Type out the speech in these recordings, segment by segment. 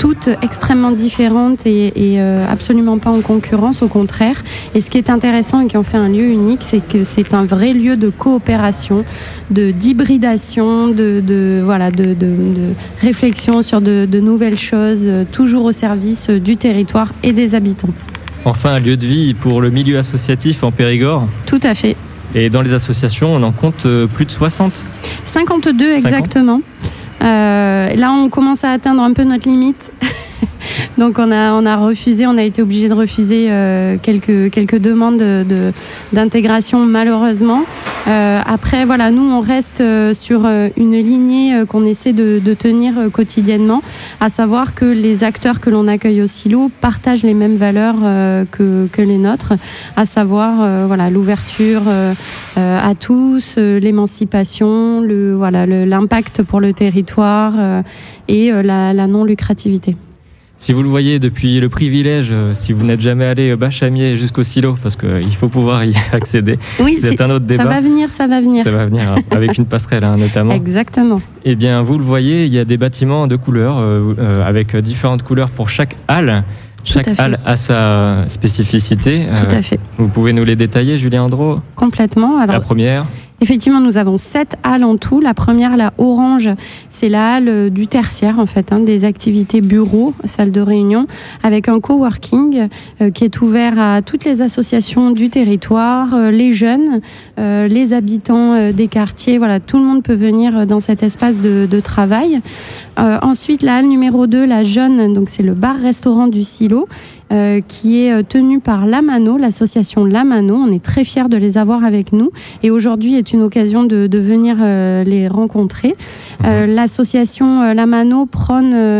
toutes extrêmement différentes et absolument pas en concurrence, au contraire. Et ce qui est intéressant et qui en fait un lieu unique, c'est que c'est un vrai lieu de coopération, d'hybridation, de réflexion sur de nouvelles choses, toujours au service du territoire et des habitants. Enfin, un lieu de vie pour le milieu associatif en Périgord. Tout à fait. Et dans les associations, on en compte plus de 60 ? 52 exactement. Là, on commence à atteindre un peu notre limite. Donc on a refusé, on a été obligé de refuser quelques demandes d'intégration malheureusement. Après voilà, nous on reste sur une lignée qu'on essaie de tenir quotidiennement, à savoir que les acteurs que l'on accueille au silo partagent les mêmes valeurs que les nôtres, à savoir voilà, l'ouverture à tous, l'émancipation, l'impact pour le territoire et la non-lucrativité. Si vous le voyez depuis le privilège, si vous n'êtes jamais allé bas Chamier jusqu'au silo, parce qu'il faut pouvoir y accéder, oui, c'est un autre débat. Ça va venir. Ça va venir avec une passerelle notamment. Exactement. Eh bien, vous le voyez, il y a des bâtiments de couleurs, avec différentes couleurs pour chaque halle. Chaque halle a sa spécificité. Tout à fait. Vous pouvez nous les détailler, Julien Andro ? Complètement. Alors, la première ? Effectivement, nous avons 7 halles en tout. La première, la orange, c'est la halle du tertiaire, en fait, des activités bureaux, salle de réunion, avec un coworking qui est ouvert à toutes les associations du territoire, les jeunes, les habitants des quartiers. Voilà, tout le monde peut venir dans cet espace de travail. Ensuite, la halle numéro 2, la jaune, donc c'est le bar-restaurant du Silo, qui est tenu par Lamano, l'association Lamano. On est très fiers de les avoir avec nous et aujourd'hui est une occasion de venir les rencontrer. L'association Lamano prône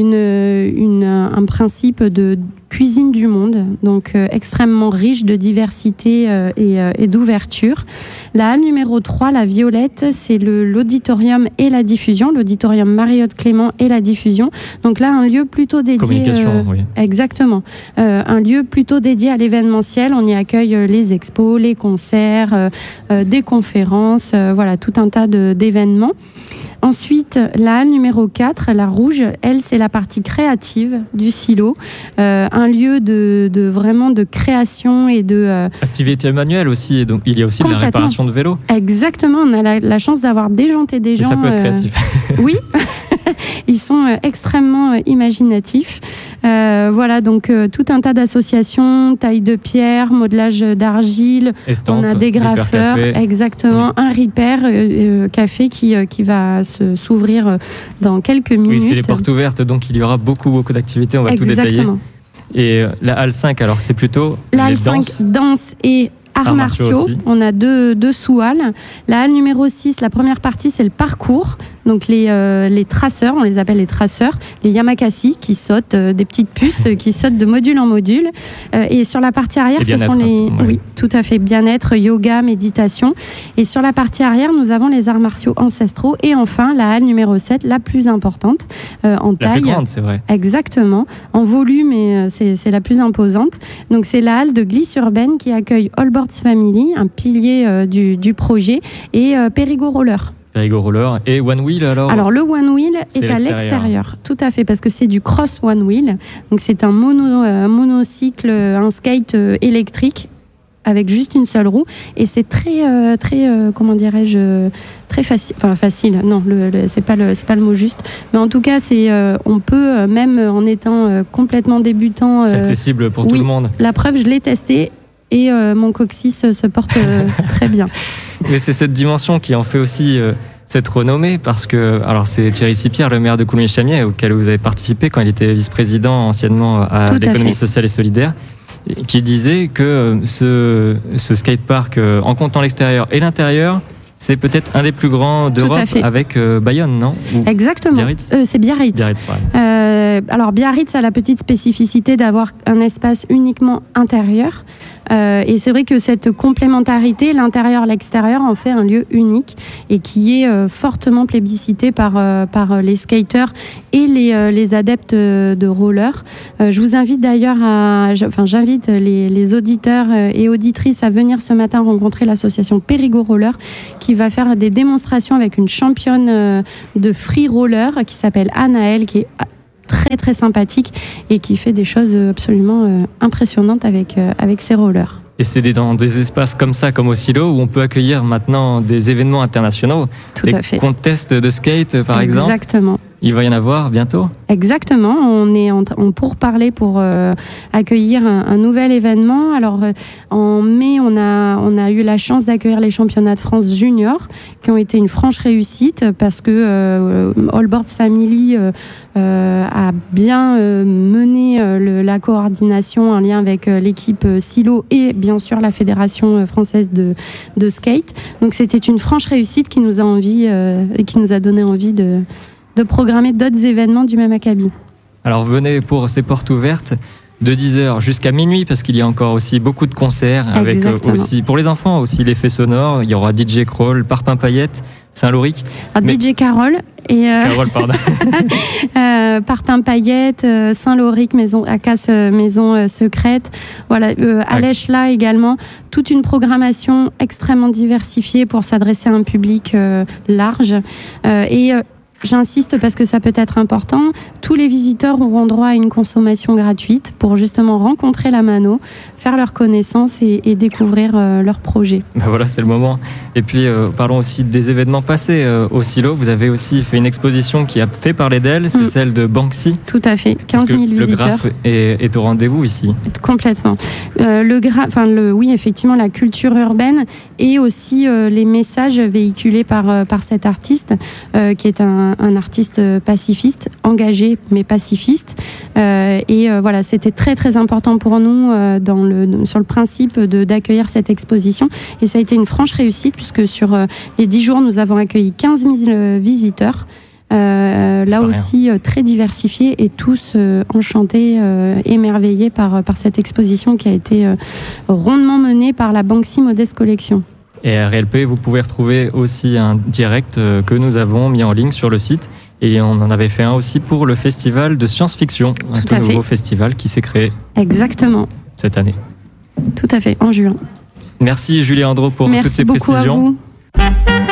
un principe de cuisine du monde, donc extrêmement riche de diversité et d'ouverture. La halle numéro 3, la violette, c'est l'auditorium et la diffusion, l'auditorium Mariotte Clément et la diffusion. Donc là, un lieu plutôt dédié... Communication, oui. Exactement. Un lieu plutôt dédié à l'événementiel. On y accueille les expos, les concerts, des conférences, voilà, tout un tas d'événements. Ensuite, la halle numéro 4, la rouge, elle, c'est la partie créative du silo. Un lieu vraiment de création et de... activité manuelle aussi, et donc il y a aussi de la réparation de vélos. Exactement, on a la chance d'avoir déjanté des gens... Et ça peut être créatif. Oui, ils sont extrêmement imaginatifs. Voilà, donc tout un tas d'associations, taille de pierre, modelage d'argile, Estampe, on a des graffeurs, exactement, un Repair café qui va s'ouvrir dans quelques minutes. Oui, c'est les portes ouvertes, donc il y aura beaucoup d'activités, on va tout détailler. Et la halle 5, alors c'est plutôt la halle 5, danse et arts martiaux. On a deux sous-halles. La halle numéro 6, la première partie, c'est le parcours. Donc les traceurs, on les appelle les traceurs, les Yamakasi qui sautent, des petites puces qui sautent de module en module. Et sur la partie arrière, ce sont les... Oui, tout à fait, bien-être, yoga, méditation. Et sur la partie arrière, nous avons les arts martiaux ancestraux. Et enfin, la halle numéro 7, la plus importante, en taille. La plus grande, c'est vrai. Exactement. En volume, c'est la plus imposante. Donc c'est la halle de glisse urbaine qui accueille Allboards Family, un pilier du projet, et Périgord Roller. Périgord Roller. Et One Wheel alors ? Alors le One Wheel est à l'extérieur, tout à fait, parce que c'est du cross One Wheel. Donc c'est un monocycle, un skate électrique avec juste une seule roue, et c'est très comment dirais-je, très facile. Enfin facile, non, c'est pas le mot juste, mais en tout cas on peut même en étant complètement débutant. C'est accessible pour tout le monde. La preuve, je l'ai testé. Et mon coccyx se porte très bien. Mais c'est cette dimension qui en fait aussi cette renommée, parce que alors c'est Thierry Sipierre, le maire de Coulommiers-Chamiers, auquel vous avez participé quand il était vice-président anciennement à l'économie sociale et solidaire, qui disait que ce skatepark, en comptant l'extérieur et l'intérieur, c'est peut-être un des plus grands d'Europe, avec Bayonne, non ? Exactement. Biarritz. C'est Biarritz. Alors Biarritz a la petite spécificité d'avoir un espace uniquement intérieur. Et c'est vrai que cette complémentarité, l'intérieur-l'extérieur, en fait un lieu unique et qui est fortement plébiscité par les skaters et les adeptes de roller. Je vous invite d'ailleurs j'invite les auditeurs et auditrices à venir ce matin rencontrer l'association Périgord Roller, qui va faire des démonstrations avec une championne de free roller qui s'appelle Anaëlle, qui est très très sympathique et qui fait des choses absolument impressionnantes avec ses rollers. Et c'est dans des espaces comme ça, comme au Silo, où on peut accueillir maintenant des événements internationaux. Tout à fait. Des contests de skate, par exemple. Exactement. Il va y en avoir bientôt ? Exactement. On est en pourparlers pour accueillir un nouvel événement. Alors, en mai, on a eu la chance d'accueillir les championnats de France junior, qui ont été une franche réussite parce que All Boards Family a bien mené la coordination en lien avec l'équipe Silo et bien sûr la Fédération française de skate. Donc, c'était une franche réussite qui nous a donné envie de programmer d'autres événements du même acabit. Alors venez pour ces portes ouvertes de 10h jusqu'à minuit parce qu'il y a encore aussi beaucoup de concerts avec aussi pour les enfants aussi l'effet sonore. Il y aura DJ Crawl, Parpin Paillette, Saint-Lauric. DJ Carole et Carole, pardon. Parpin Paillette, Saint-Lauric, Maison Secrète. Voilà, Alèche là également. Toute une programmation extrêmement diversifiée pour s'adresser à un public large et j'insiste parce que ça peut être important. Tous les visiteurs auront droit à une consommation gratuite pour justement rencontrer la Mano, faire leur connaissance et découvrir leur projet. Ben voilà, c'est le moment. Et puis, parlons aussi des événements passés au Silo. Vous avez aussi fait une exposition qui a fait parler d'elle, c'est celle de Banksy. Tout à fait, 15 000 visiteurs. Le graphe est au rendez-vous ici. Complètement. Oui, effectivement, la culture urbaine et aussi les messages véhiculés par cet artiste, qui est un artiste pacifiste, engagé mais pacifiste. Voilà, c'était très très important pour nous sur le principe d'accueillir cette exposition. Et ça a été une franche réussite puisque sur les 10 jours, nous avons accueilli 15 000 visiteurs. Là aussi très diversifiés et tous enchantés, émerveillés par cette exposition qui a été rondement menée par la Banksy Modeste Collection. Et à RLP, vous pouvez retrouver aussi un direct que nous avons mis en ligne sur le site. Et on en avait fait un aussi pour le festival de science-fiction, un tout nouveau festival qui s'est créé. Exactement. Cette année. Tout à fait, en juin. Merci Julie Andro pour toutes ces précisions. Merci beaucoup à vous.